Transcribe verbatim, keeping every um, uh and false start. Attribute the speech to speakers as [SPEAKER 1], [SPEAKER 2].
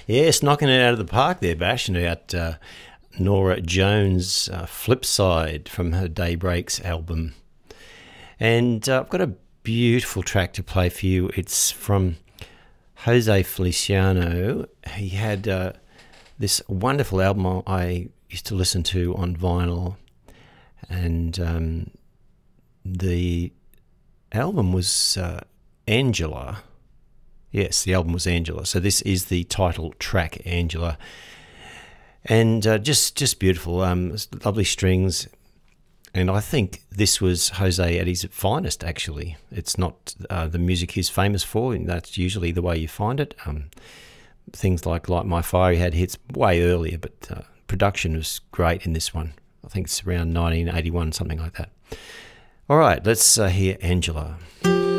[SPEAKER 1] Yes, knocking it out of the park there, Bash, and about uh, Nora Jones' uh, Flip Side from her Daybreaks album. And uh, I've got a beautiful track to play for you. It's from Jose Feliciano. He had uh, this wonderful album I used to listen to on vinyl, and um, the album was uh, Angela. Yes, the album was Angela. So this is the title track, Angela. And uh, just just beautiful, um, lovely strings. And I think this was Jose at his finest, actually. It's not uh, the music he's famous for, and that's usually the way you find it. Um, things like Light My Fire, he had hits way earlier, but uh, production was great in this one. I think it's around nineteen eighty-one, something like that. All right, let's uh, hear Angela.